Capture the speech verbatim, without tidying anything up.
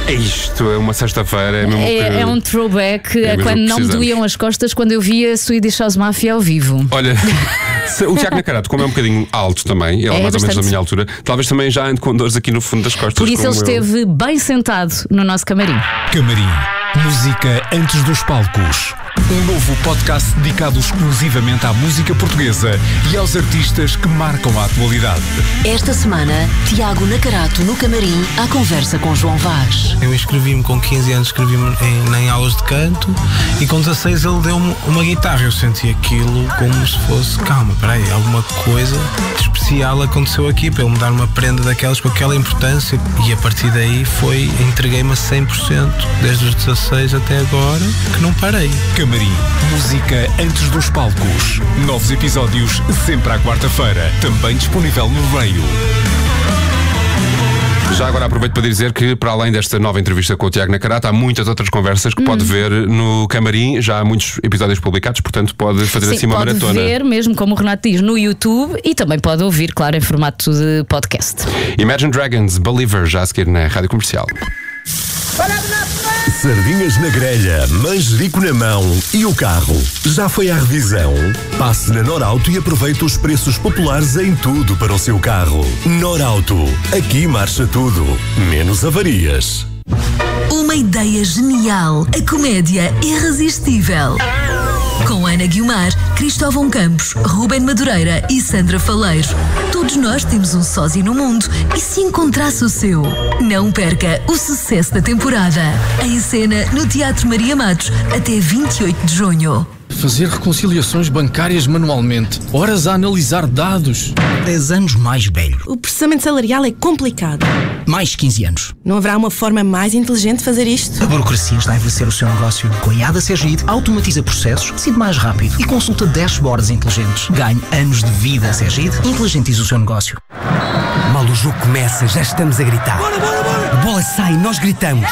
É isto, é uma sexta-feira. É, mesmo É, que... é um throwback é a quando não me doíam as costas quando eu via Swedish House Mafia ao vivo. Olha, o Tiago Nacarato, como é um bocadinho alto também, ele é mais ou menos da minha altura, talvez também já ande com dores aqui no fundo das costas. Por isso ele eu. esteve bem sentado no nosso camarim. Camarim. Música antes dos palcos. Um novo podcast dedicado exclusivamente à música portuguesa e aos artistas que marcam a atualidade. Esta semana, Tiago Nacarato no Camarim, à conversa com João Vaz. Eu inscrevi-me com quinze anos, inscrevi-me em, em aulas de canto e com dezasseis ele deu-me uma guitarra. Eu senti aquilo como se fosse, calma, peraí, alguma coisa de especial aconteceu aqui para ele me dar uma prenda daquelas com aquela importância, e a partir daí foi, entreguei-me a cem por cento desde os dezasseis até agora, que não parei. Camarim. Música antes dos palcos. Novos episódios sempre à quarta-feira. Também disponível no Raio. Já agora aproveito para dizer que, para além desta nova entrevista com o Tiago Nacarato, há muitas outras conversas que hum. pode ver no Camarim. Já há muitos episódios publicados, portanto pode fazer Sim, assim uma pode maratona. Pode ver, mesmo como o Renato diz, no YouTube, e também pode ouvir, claro, em formato de podcast. Imagine Dragons, Believer, já a seguir na Rádio Comercial. Sardinhas na grelha, manjerico na mão e o carro já foi à revisão? Passe na Norauto e aproveite os preços populares em tudo para o seu carro. Norauto, aqui marcha tudo, menos avarias. Uma ideia genial, a comédia irresistível. Com Ana Guiomar, Cristóvão Campos, Ruben Madureira e Sandra Faleiro. Todos nós temos um sósia no mundo, e se encontrasse o seu? Não perca o sucesso da temporada. Em cena no Teatro Maria Matos, até vinte e oito de junho. Fazer reconciliações bancárias manualmente, horas a analisar dados. dez anos mais velho. O processamento salarial é complicado. Mais quinze anos. Não haverá uma forma mais inteligente de fazer isto? A burocracia está a envelhecer o seu negócio. Com a I A D A Segid, automatiza processos, decide mais rápido e consulta dashboards inteligentes. Ganhe anos de vida. Segid, inteligentiza o seu negócio. Mal o jogo começa, já estamos a gritar. Bora, bora, bora! A bola sai, nós gritamos.